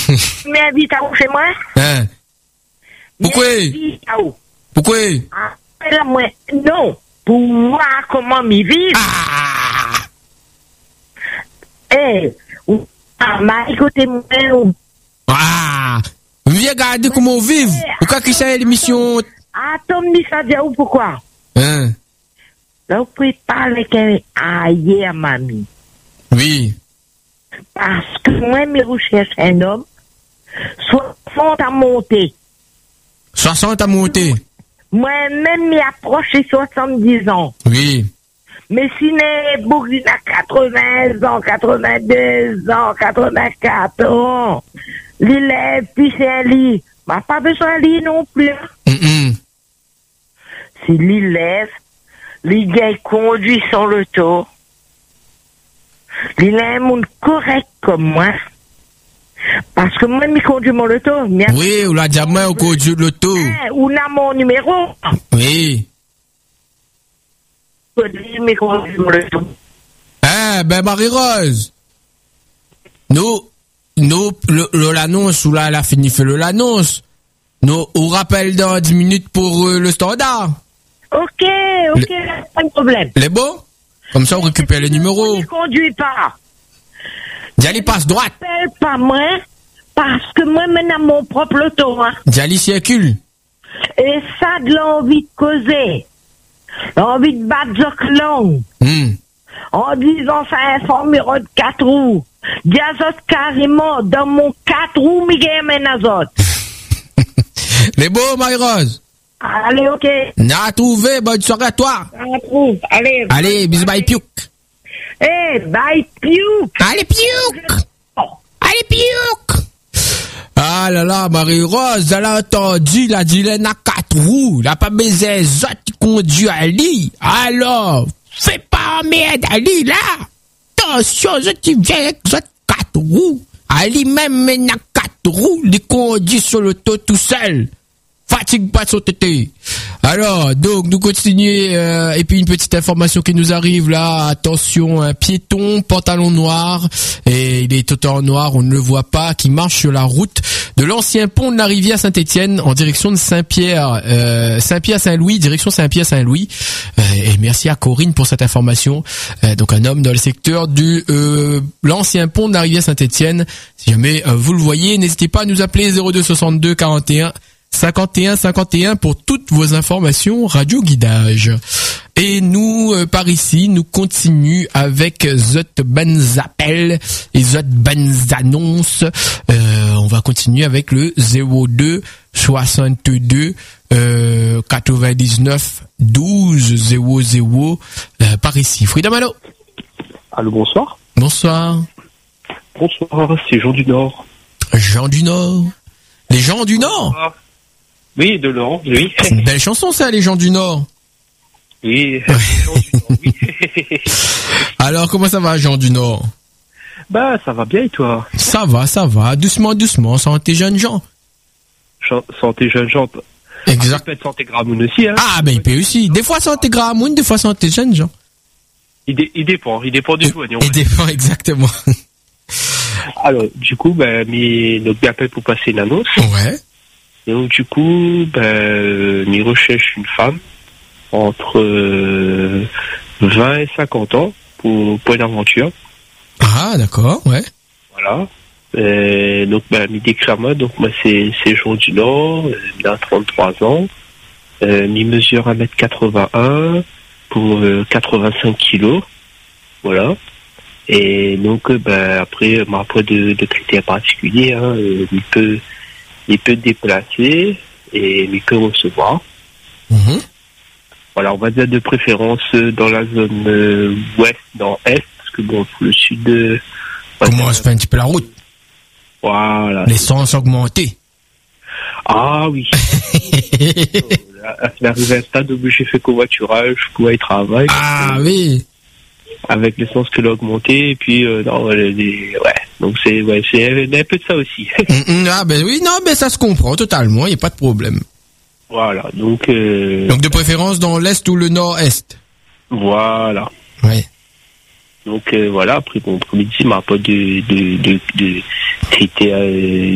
m'invite à où chez moi? Hein? Pourquoi? Pourquoi? Là, moi, non. Pour voir comment m'y vivre. Ma écoutez, moi, viens regarder comment on vit. Pourquoi que ça l'émission? Attends, ça dit où pourquoi? Hein? Là, vous pouvez parler qu'elle aille à mamie. Oui. Parce que moi, je recherche un homme, 60 à monter. 60 à monter? Moi-même, m'y approche les 70 ans. Oui. Mais si n'est beaucoup à 80 ans, 82 ans, 84 ans, l'élève, puis c'est un lit. M'a pas besoin de lit non plus. Si l'élève, les gars conduit sur l'auto, il a un monde correct comme moi. Parce que moi, je conduis mon auto. Oui, ou la diamant, on conduit l'auto. Ou n'a mon numéro. Oui. Ben Marie-Rose, nous, l'annonce, ou là, elle a fini faire l'annonce. Nous, on rappelle dans 10 minutes pour le standard. Ok, pas de problème. Les beaux? Comme ça, on récupère le numéro. Je ne conduis pas. Diali passe droite. Je ne pas moi, parce que moi, maintenant, mon propre auto. Hein. Diali circule. Et ça, de l'envie de causer. L'envie de battre Zoc long. En disant ça un numéro de 4 roues. Diazot carrément, dans mon 4 roues, Miguel Menazot. Les beaux, Marie-Rose. Allez, ok. N'a trouvé, bonne soirée à toi. Allez. Allez, bisous, bye, piouk. Bye, piouk. Allez, piouk. Allez, piouk. Ah là là, Marie-Rose, elle a entendu, la dilène à 4 roues. Elle a pas baisé les autres qui conduisent à lit. Alors, fais pas merde à lit, là. Attention, je qui viens avec les autres 4 roues. Ali même mène à 4 roues, il conduit sur le dos tout seul. Fatigue pas son tété. Alors, donc, nous continuons, et puis une petite information qui nous arrive là, attention, un piéton, pantalon noir, et il est tout en noir, on ne le voit pas, qui marche sur la route de l'ancien pont de la rivière Saint-Étienne, en direction de Saint-Pierre, Saint-Pierre-Saint-Louis, direction Saint-Pierre-Saint-Louis, et merci à Corinne pour cette information. Donc, un homme dans le secteur du, l'ancien pont de la rivière Saint-Étienne. Si jamais vous le voyez, n'hésitez pas à nous appeler 02 62 41 51 51 pour toutes vos informations radio guidage. Et nous, par ici, nous continuons avec Zot Benzappel et Zot Benzannonce. On va continuer avec le 02 62 99 12 00 par ici. Freedom, allô? Allô, bonsoir. Bonsoir. Bonsoir, c'est Jean du Nord. Jean du Nord. Les gens du Nord? Oui, de Laurent, oui. C'est une belle chanson, ça, les gens du Nord. Oui, les gens du Nord, oui. Alors, comment ça va, Jean du Nord? Bah, ça va bien, et toi? Ça va. Doucement, doucement. Santé, jeunes gens. Santé, jeunes gens. Exact. Ça peut être santé Gramoun aussi, hein. Ah, ben, il peut aussi. Des fois, santé Gramoun, des fois, santé jeunes gens. Il dépend du jour. Il dépend, exactement. Alors, du coup, notre appel pour passer une annonce. Ouais. Et donc, du coup, il recherche une femme entre 20 et 50 ans pour une aventure. Ah, d'accord, ouais. Voilà. Donc, il déclare moi, donc moi, c'est Jean du Nord, il a 33 ans, il mesure 1m81 pour 85 kilos. Voilà. Et donc, après, pas de critères particuliers, hein, il peut déplacer et il peut recevoir. Voilà, on va dire de préférence dans la zone ouest, dans est, parce que bon, pour le sud... Comment on se fait un petit peu la route? Voilà. L'essence augmentée. Ah oui. C'est arrivé à un stade où j'ai fait covoiturage, travail. Ah oui. Avec l'essence que l'a augmenté, et puis donc c'est un peu de ça aussi. Ah ben oui, non, mais ça se comprend totalement, il n'y a pas de problème. Voilà, donc de préférence dans l'est ou le nord-est. Voilà. Ouais. Donc voilà, après bon, comme dit, il m'a pas de critères